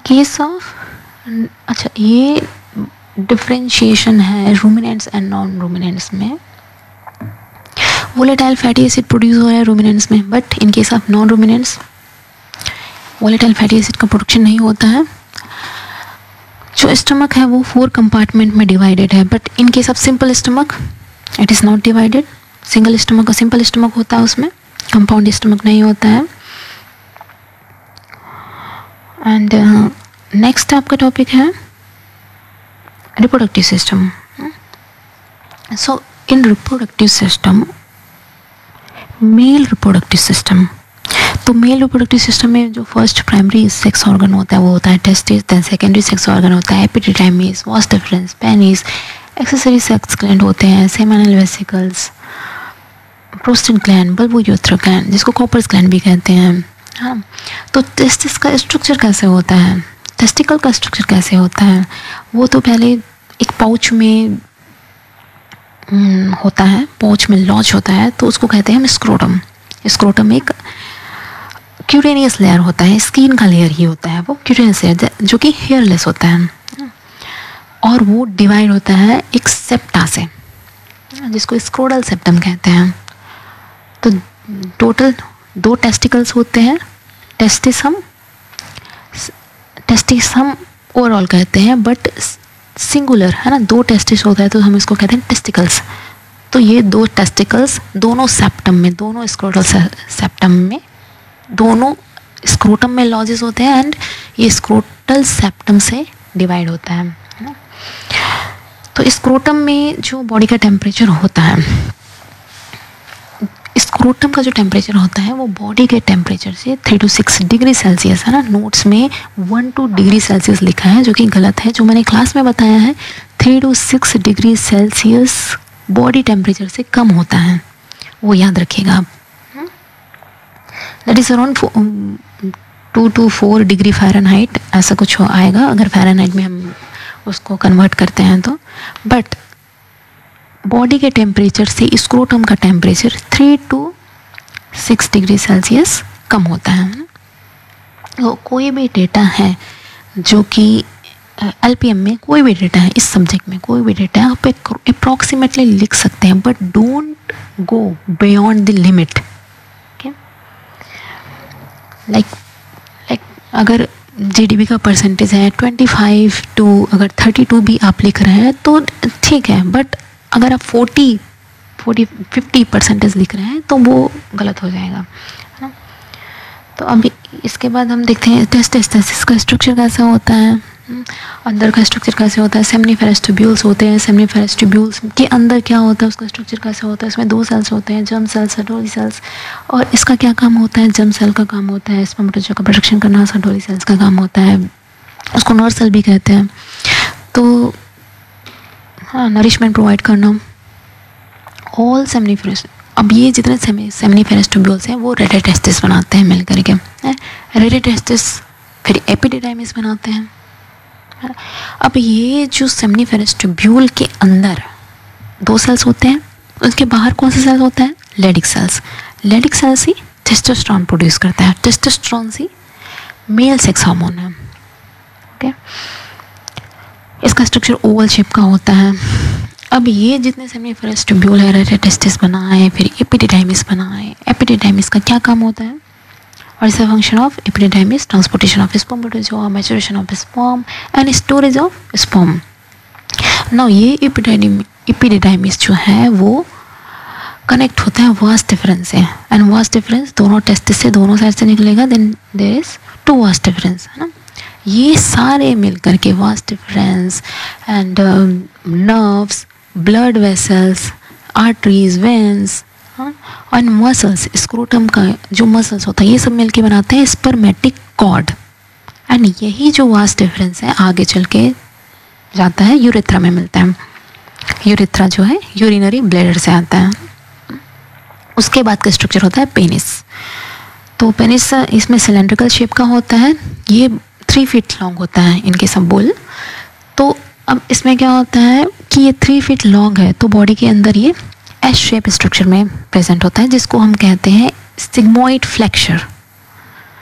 Case of, अच्छा ये differentiation है रूमिनेंट्स एंड नॉन रूमिनेंट्स में। वोलेटाइल फैटी एसिड प्रोड्यूस हो रहा है रूमिनेंट्स में, but in case of non ruminants volatile fatty acid का प्रोडक्शन नहीं होता है। जो स्टमक है वो 4 कंपार्टमेंट में डिवाइडेड है, but in case of simple stomach it is not divided. Single stomach का सिंपल स्टमक होता है, उसमें कंपाउंड स्टमक नहीं होता है। एंड नेक्स्ट आपका टॉपिक है रिप्रोडक्टिव सिस्टम। सो इन reproductive system, male reproductive system, तो मेल रिप्रोडक्टिव सिस्टम में जो फर्स्ट प्राइमरी सेक्स ऑर्गन होता है वो होता है testis, then secondary sex organ होता है epididymis, vas deferens, penis, accessory sex gland होते हैं, seminal vesicles, prostate gland, bulbourethral gland, जिसको कॉपर्स ग्लैंड भी कहते हैं। हाँ, तो टेस्टिस का स्ट्रक्चर कैसे होता है, टेस्टिकल का स्ट्रक्चर कैसे होता है, वो तो पहले एक पाउच में होता है, पाउच में लॉज होता है, तो उसको कहते हैं हम स्क्रोटम। स्क्रोटम एक क्यूटेनियस लेयर होता है, स्किन का लेयर ही होता है वो क्यूटेनियस लेयर, जो कि हेयरलेस होता है, और वो डिवाइड होता है एक सेप्टा से, जिसको स्क्रोडल सेप्टम कहते हैं। तो टोटल 2 टेस्टिकल्स होते हैं, टेस्टिसम ओवरऑल कहते हैं, बट सिंगुलर है ना, 2 टेस्टिस होता है तो हम इसको कहते हैं टेस्टिकल्स। तो ये 2 टेस्टिकल्स दोनों सेप्टम में, दोनों स्क्रोटल सेप्टम में, दोनों स्क्रोटम में लॉजेस होते हैं, एंड ये स्क्रोटल सेप्टम से डिवाइड होता है ना। तो स्क्रोटम में जो बॉडी का टेम्परेचर होता है, स्क्रोटम का जो टेम्परेचर होता है वो बॉडी के टेम्परेचर से 3 to 6 डिग्री सेल्सियस है ना। नोट्स में 1 to 2 डिग्री सेल्सियस लिखा है, जो कि गलत है। जो मैंने क्लास में बताया है 3 to 6 degree Celsius body temperature से कम होता है, वो याद रखिएगा आप। That is around 2 to 4 degree Fahrenheit, ऐसा कुछ आएगा अगर फ़ारेनहाइट में हम उसको कन्वर्ट करते हैं तो। बट बॉडी के टेम्परेचर से स्क्रोटम का टेम्परेचर 3 to 6 डिग्री सेल्सियस कम होता है। तो कोई भी डेटा है जो कि LPM में कोई भी डेटा है, इस सब्जेक्ट में कोई भी डेटा है, आप अप्रॉक्सीमेटली लिख सकते हैं, but don't go beyond the limit. Like अगर GDP का परसेंटेज है 25 to अगर 32 भी आप लिख रहे हैं तो ठीक है, बट अगर आप 50 परसेंटेज लिख रहे हैं तो वो गलत हो जाएगा, है ना। तो अभी इसके बाद हम देखते हैं टेस्टिस का स्ट्रक्चर कैसा होता है, अंदर का स्ट्रक्चर कैसे होता है। सेमिनिफेरस ट्यूब्यूल्स होते हैं, सेमिनिफेरस ट्यूब्यूल्स के अंदर क्या होता है, उसका स्ट्रक्चर कैसा होता है। इसमें 2 सेल्स होते हैं, जर्म सेल्स, सडोली सेल्स। और इसका क्या काम होता है, जर्म सेल का काम होता है स्पर्मेटोजोआ का प्रोडक्शन करना, सडोली सेल्स का काम होता है, उसको नर्व सेल भी कहते हैं। तो हाँ, नरिशमेंट प्रोवाइड करना। ऑल सेमिनिफेरस, अब ये जितने सेमिनिफेरस ट्यूब्यूल्स हैं वो रेडियोटेस्टिस बनाते हैं मिल करके। रेडियोटेस्टिस फिर एपिडिडाइमिस बनाते हैं। अब ये जो सेमिनिफेरस ट्यूब्यूल के अंदर 2 सेल्स होते हैं, उसके बाहर कौन सा सेल होता है, लेडिक सेल्स। लेडिक सेल्स ही टेस्टोस्टेरोन प्रोड्यूस करता है। टेस्टोस्टेरोन ही मेल सेक्स हार्मोन है। ओके, इसका स्ट्रक्चर ओवल शेप का होता है। अब ये जितने सेमिनिफेरस ट्यूब्यूल है, रेडियोटेस्टिस बना है, फिर एपिडिडाइमिस बना है। एपिडिडाइमिस का क्या काम होता है, और is the function of epididymis, transportation of spermatozoa, maturation of sperm and storage of sperm. Now ये एपिडिडाइमिस जो है वो कनेक्ट होता है वास डिफरेंस से, एंड वास डिफरेंस दोनों टेस्टिस से, दोनों साइड से निकलेगा, then there is 2 vas deferens, है ना। ये सारे मिलकर के vas deferens and nerves, blood vessels, arteries, veins और मसल्स, स्क्रोटम का जो मसल्स होता है, ये सब मिलके बनाते हैं स्पर्मेटिक कॉर्ड। एंड यही जो वास डिफरेंस है आगे चल के जाता है यूरेथ्रा में मिलता है। यूरेथ्रा जो है यूरिनरी ब्लैडर से आता है। उसके बाद का स्ट्रक्चर होता है पेनिस। तो पेनिस इसमें सिलेंड्रिकल शेप का होता है, ये 3 फीट लॉन्ग होता है इनके सब बुल। तो अब इसमें क्या होता है कि ये 3 फीट लॉन्ग है, तो बॉडी के अंदर ये एस शेप स्ट्रक्चर में प्रेजेंट होता है, जिसको हम कहते हैं सिग्मोइड फ्लेक्चर।